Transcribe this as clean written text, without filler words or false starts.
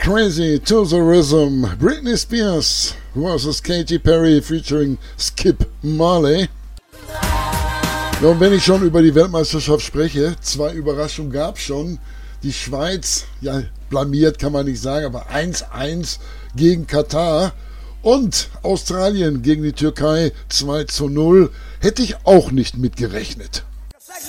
Crazy to the Rhythm, Britney Spears versus Katy Perry featuring Skip Marley. Ja, und wenn ich schon über die Weltmeisterschaft spreche, 2 Überraschungen gab es schon. Die Schweiz, ja, blamiert kann man nicht sagen, aber 1-1 gegen Katar. Und Australien gegen die Türkei 2-0. Hätte ich auch nicht mitgerechnet.